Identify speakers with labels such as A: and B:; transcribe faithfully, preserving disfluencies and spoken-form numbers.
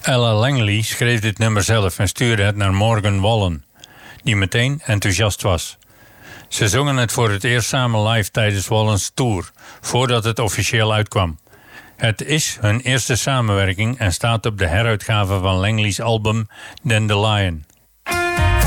A: Ella Langley schreef dit nummer zelf en stuurde het naar Morgan Wallen, die meteen enthousiast was. Ze zongen het voor het eerst samen live tijdens Wallen's tour, voordat het officieel uitkwam. Het is hun eerste samenwerking en staat op de heruitgave van Langley's album Dandelion.